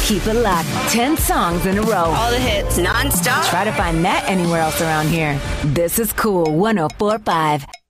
Keep it locked. 10 songs in a row. All the hits, nonstop. Try to find that anywhere else around here. This is Cool 104.5.